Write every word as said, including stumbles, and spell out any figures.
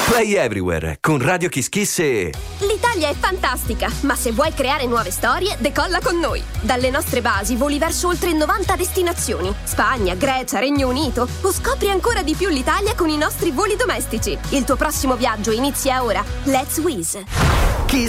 Play Everywhere con Radio Kiss Kiss e... L'Italia è fantastica, ma se vuoi creare nuove storie, decolla con noi. Dalle nostre basi voli verso oltre novanta destinazioni. Spagna, Grecia, Regno Unito. O scopri ancora di più l'Italia con i nostri voli domestici. Il tuo prossimo viaggio inizia ora. Let's Wizz.